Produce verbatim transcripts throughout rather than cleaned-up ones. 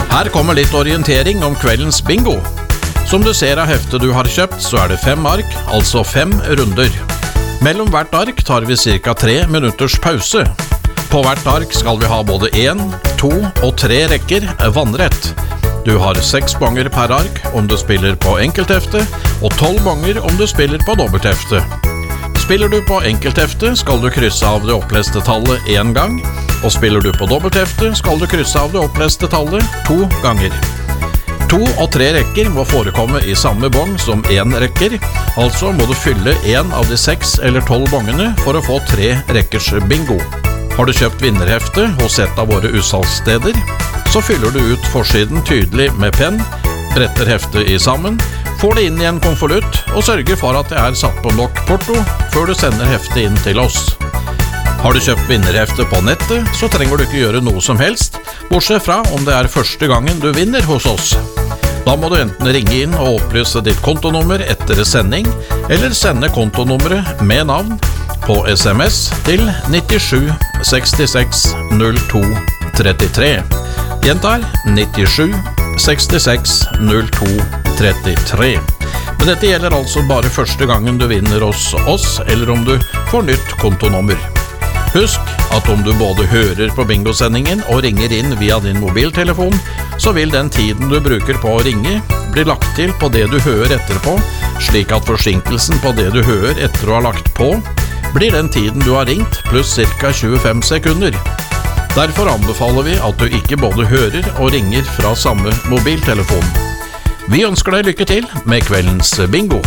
Her kommer litt orientering om kveldens bingo. Som du ser av heftet du har kjøpt, så er det fem ark, altså fem runder. Mellom hvert ark tar vi cirka tre minutters pause. På hvert ark skal vi ha både en, to og tre rekker vannrett. Du har seks bonger per ark om du spiller på enkelthefte, og tolv bonger om du spiller på dobbelthefte. Spiller du på enkelthefte, skal du krysse av det oppleste tallet en gang, og spiller du på dobbelthefte, skal du krysse av det oppleste tallet to ganger. To og tre rekker må forekomme i samme bong som en rekker, altså må du fylle en av de seks eller tolv bongene for å få tre rekkers bingo. Har du kjøpt vinnerhefte hos et av våre utsalgssteder, så fyller du ut forsiden tydelig med penn, bretter heftet i sammen, får det inn i en konvolutt og sørger for at det er satt på nok porto før du sender heftet inn til oss. Har du kjøpt vinnerhefte på nettet, så trenger du ikke gjøre noe som helst, bortsett fra om det er første gangen du vinner hos oss. Da må du enten ringe inn og opplyse ditt kontonummer etter sending, eller sende kontonummeret med navn på sms til nittisju sekstiseks null to trettitre. Gjentar nittisju sekstiseks null to trettitre. Men dette gjelder altså bare første gangen du vinner hos oss, eller om du får nytt kontonummer. Husk at om du både hører på bingosendingen og ringer inn via din mobiltelefon, så vil den tiden du bruker på å ringe bli lagt til på det du hører etterpå, slik at forsinkelsen på det du hører etter å ha lagt på, blir den tiden du har ringt pluss cirka tjuefem sekunder. Derfor anbefaler vi at du ikke både hører og ringer fra samme mobiltelefon. Vi ønsker deg lykke til med kveldens bingo.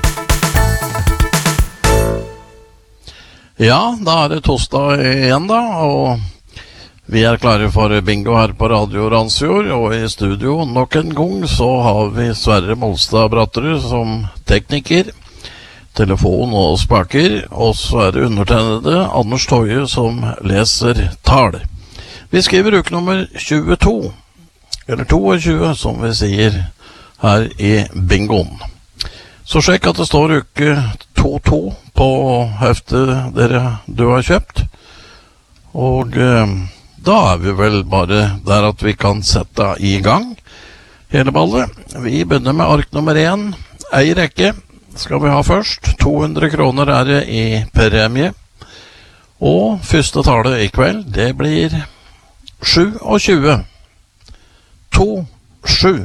Ja, da er det torsdag igjen da, og vi er klare for bingo her på Radio Randsfjord, og i studio nok en gang så har vi Sverre Molstad Bratterud som tekniker, telefon og spaker, og så er det undertegnede Anders Toje som leser tall. Vi skriver uke nummer tjueto, eller tjueto som vi sier her i bingoen. Så sjekk at det står uke to-to på heftet dere du har kjøpt, og eh, da er vi vel bare der at vi kan sette i gang hele ballet. Vi begynner med ark nummer én, ei rekke skal vi ha først, to hundre kroner er det i premie, og første tallet i kveld, det blir tjuesju, to sju.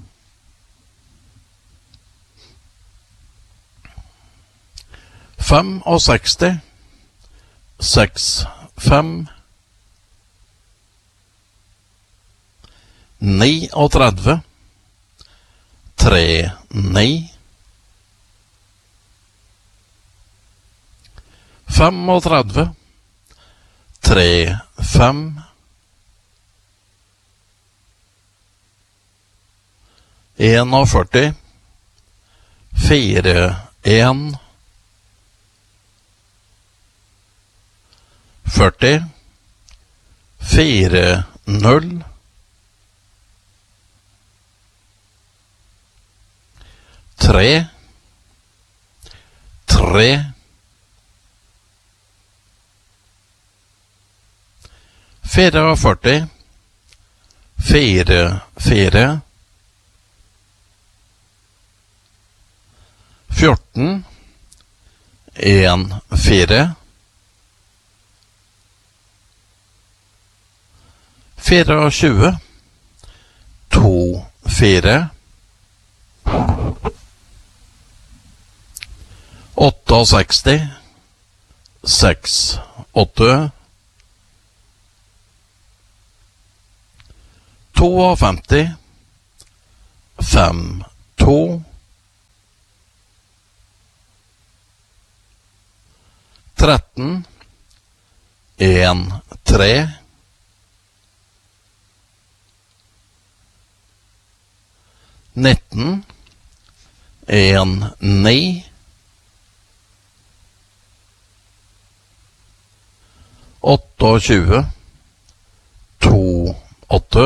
Fem og seksti, seks, fem, ni og tredve, tre, ni, fem og tredve, tre, fem, en og førti, fire, en, førti, fire, null, tre, tre, fire og førti, fire, fire, fjorten, en, fire, fire og tjue, to, fire, åtte og seksti, seks, åtte, to og femti, fem, to, tretten, en, tre, nitten, en, ni, tjueåtte, to, åtte,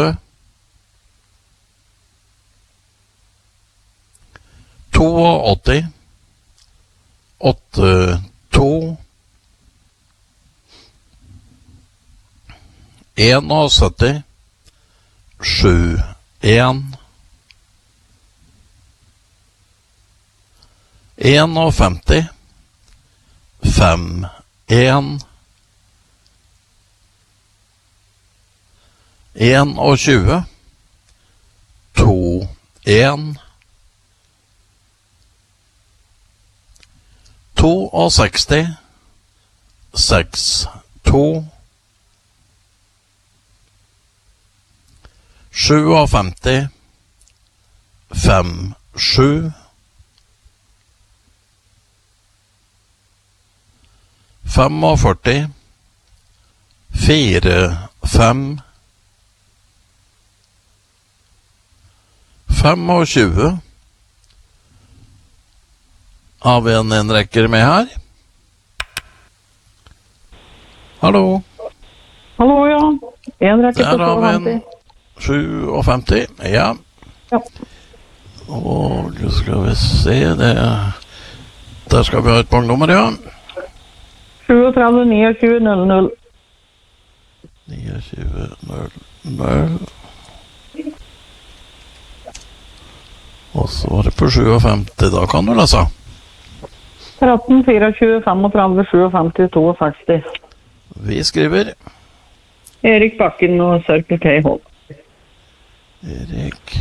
åtti, åtte, to, sytten, sju, en, en og femti, fem, en, en og tjue, to, en, to og seksti, seks, to, sju og femti, fem, sju, fem og førti, fire, fem, fem og tjue. Har vi en innrekker med her? Hallo? Hallo, ja. En rekke på Der har vi en sjuogfemti. sjuogfemti, ja. Ja. Og skal vi se, det der skal vi ha et banknummer, ja. trettito, tjueni, null null. tjueni, null null. Og så var det på sjuogfemti, da kan du lese. tretten, tjuefire, femogtretti, sjuogfemti, sekstito. Vi skriver Erik Bakken og Circle K Hall. Erik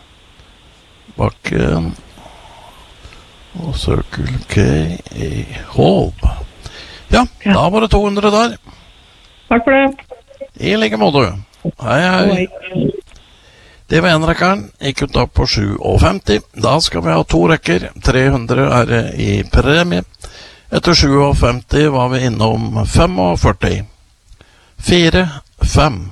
Bakken og Circle K i Holm. Ja, Ja. da var det to hundre der. Takk for det. I like måte. Hei, hei. Det var en rekkeren, gikk ut da på sjuogfemti. Da skal vi ha to rekker. tre hundre er det i premie. Etter sjuogfemti var vi innom femogførti. fire, fem.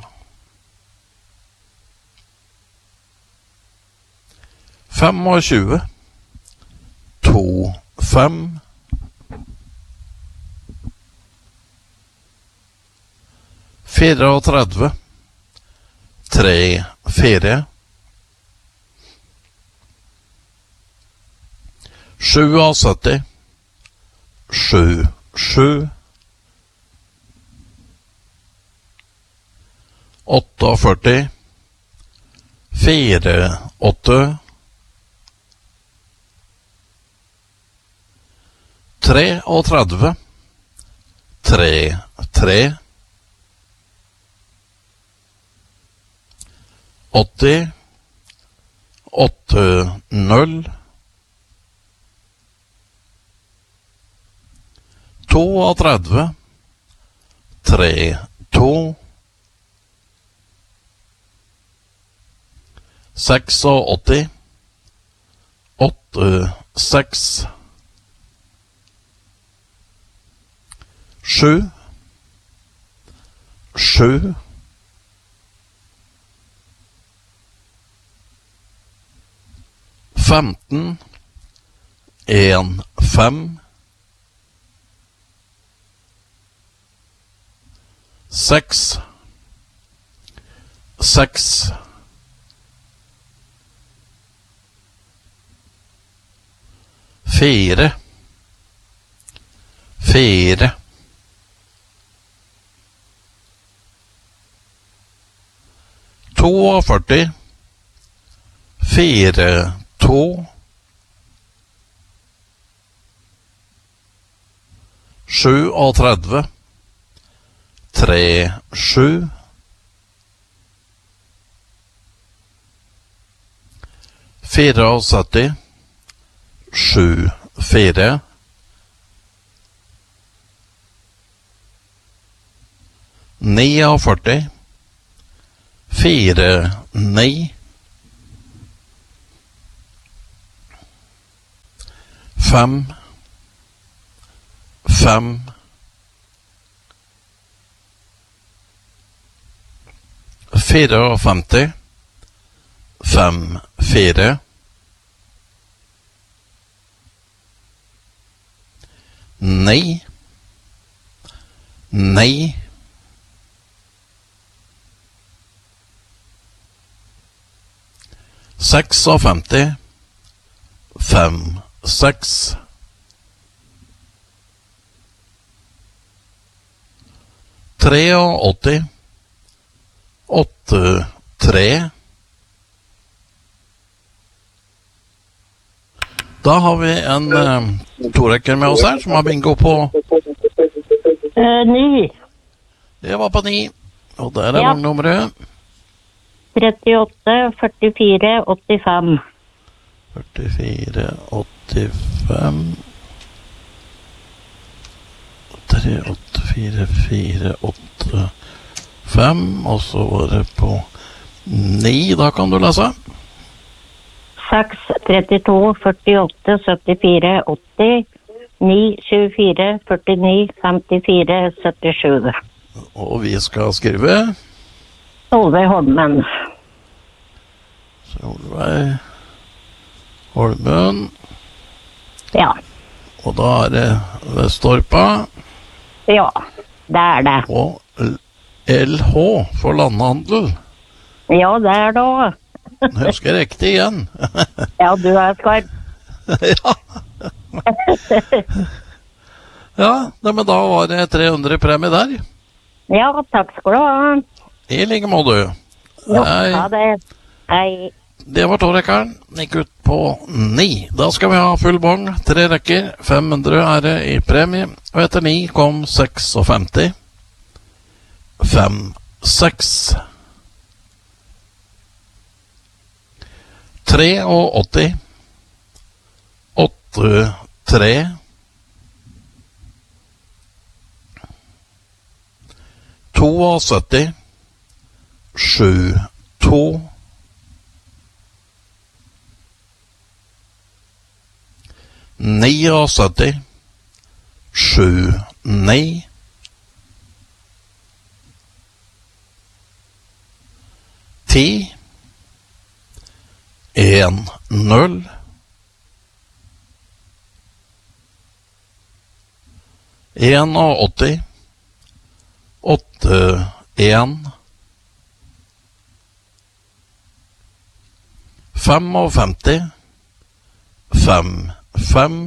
femogtjue. to, fem. trettifire. tre, fire. syttisju. sju, sju. førtiåtte. fire, åtte. trettini. tre, tre. åtti. åtte, null. trettito. tre, to. åttiseks. åtte, seks. sju. sju. femten. en, fem. seks. seks. fire. fire. førtito. fire, to. trettito. tre, sju. syttifire. sju, fire. førtini. fire, ni. fem. fem. femtifire. fem, fire. ni. ni. femtiseks. fem, seks. åttitre. åtte, tre. Da har vi en eh, torekker med oss her, som har bingo på Eh, ni. Det var på ni. Og der er Ja. vognnummeret. trettiåtte, førtifire, åttifem. førtifire, åttifem tre, åtte, fire, fire, åtte, fem. Og så var det på ni. Da kan du lese. seks, trettito, førtiåtte, syttifire, åtti. ni, tjuefire, førtini, femtifire, syttisju. Og vi skal skrive Solveig Holmen. Solveig Holmen. Ja. Og da er det Vestorpa. Ja, det er det. Og L H for landhandel. Ja, det er det også. Jeg husker riktig igjen. Ja, du er skarp. Ja. Ja, nei, men da var det tre hundre premie der. Ja, takk skal du ha. I like måte. Jo, Hei. ha det. Hei. Det var tårekkeren. Gikk ut på ni. Da skal vi ha full bong. Tre rekker. fem hundre er det i premie. Og etter ni kom femtiseks. Fem, seks. Tre og åtti. Åtte, tre. To og sytti. Sju, to. Ni og sytti. Sju, ni. Ti. En, null. En og åtti. Åtte, en. Fem og femti. Fem, fem.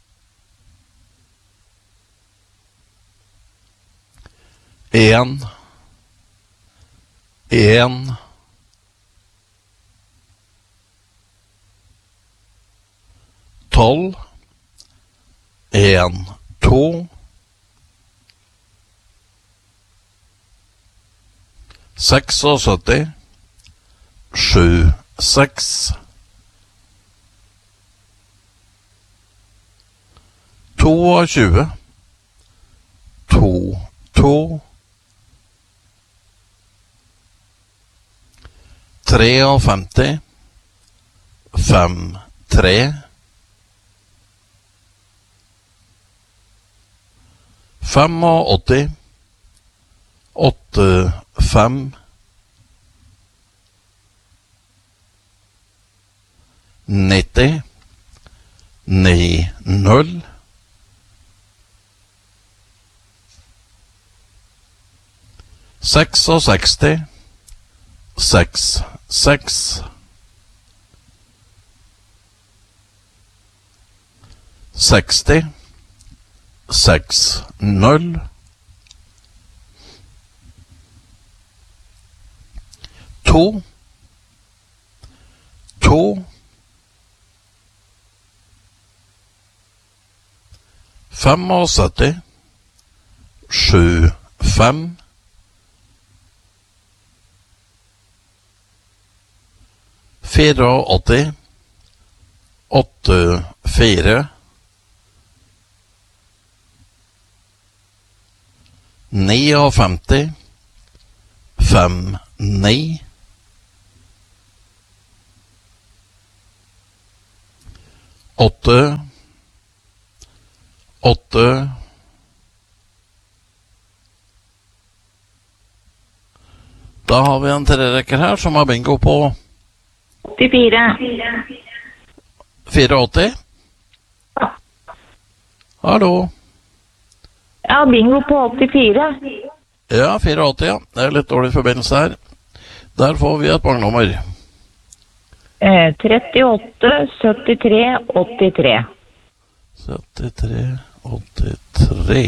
En. En. Tolv. En, to. Seks og sytti. Sju, seks. To og tjue. To, to. Tre og femti. Fem, tre. Fem og åtti. Åtte, fem. Nitti. Ni, null. Seks og seksti. Seks, seks. Seksti. Seks, null. To. To. Fem og sytti. Sju, fem. Fire og åtti. Åtte, fire. Ni og femti. Fem, ni. Åtte. Åtte. Da har vi en trerekker her som har bingo på åttifire. åttifire. Hallo. Ja, bingo på åttifire. Ja, åttifire, ja. Det er litt dårlig forbindelse her. Der får vi et banknummer. Eh, trettiåtte, syttitre, åttitre. syttitre, åttitre.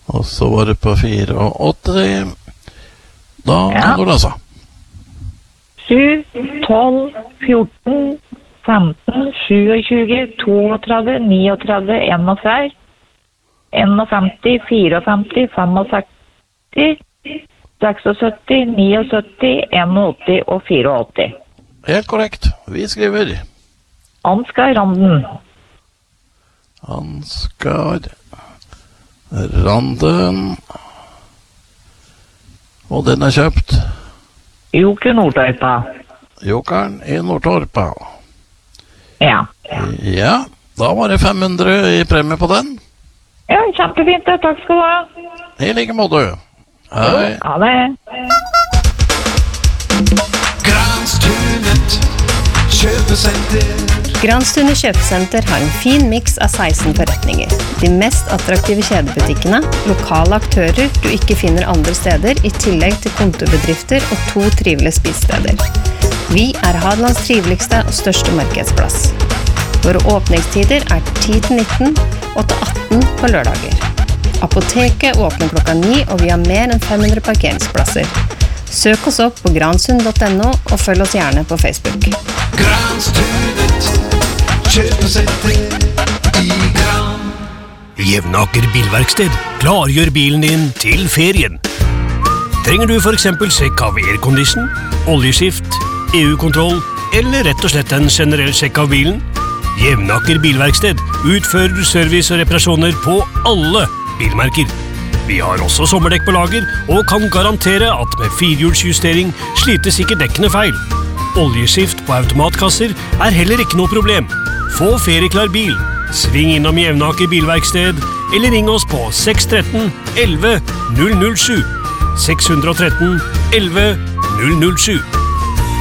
Og så var det på åttiofire. Da Ja. går det altså. sju, tolv, fjorten, femten, tjuesju, trettito, trettini, enogtretti, femti, femtifire, femtiseksti, syttiseks, syttini, åttien og åttiofire. Helt korrekt. Vi skriver Ansgar Randen. Ansgar Randen. Og den er kjøpt. Joker Nordtorpa. Jokeren i Nordtorpa. Ja. Ja, da var det fem hundre i premie på den. Ja, kjempefint det. Takk skal du ha. I like måte. Hei. Ha det. Granstunet kjøpesenter. Granstunet kjøpesenter har en fin miks av seksten forretninger. De mest attraktive kjedebutikkene, lokale aktører du ikke finner andre steder, i tillegg til kontorbedrifter og to trivelige spisesteder. Vi er Hadelands triveligste og største markedsplass. Våre åpningstider er ti til nitten og til atten på lørdager. Apoteket åpner klokka ni, og vi har mer enn fem hundre parkeringsplasser. Søk oss opp på gransund punktum no og følg oss gjerne på Facebook. Granstunet kjøpesenter i Gran. Jevnaker bilverksted klargjør bilen din til ferien. Trenger du for eksempel sekk av aircondition, oljeskift, E U-kontroll eller rett og slett en generell sekk av bilen? Jevnaker bilverksted utfører service og reparasjoner på alle bilmerker. Vi har også sommerdekk på lager og kan garantere at med firehjulsjustering slites ikke dekkene feil. Oljeskift på automatkasser er heller ikke noe problem. Få ferieklar bil. Sving innom Jevnaker bilverksted eller ring oss på seks ett tre elleve null null sju. seks ett tre elleve null null sju.